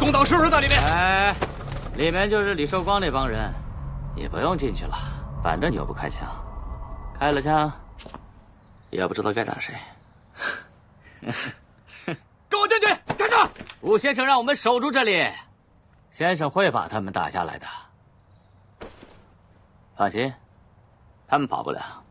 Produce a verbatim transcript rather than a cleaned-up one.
公党是不是在里面？ 哎，里面就是李寿光那帮人，你不用进去了，反正你又不开枪，开了枪也不知道该打谁。 跟我进去，站住！ 吴先生让我们守住这里，先生会把他们打下来的，放心，他们跑不了。